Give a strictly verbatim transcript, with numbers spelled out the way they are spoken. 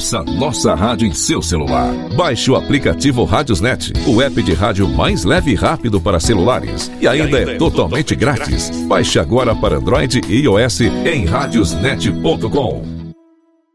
Ouça nossa rádio em seu celular. Baixe o aplicativo Radiosnet, o app de rádio mais leve e rápido para celulares. E ainda, e ainda é, é totalmente grátis. Baixe agora para Android e iOS em radiosnet ponto com.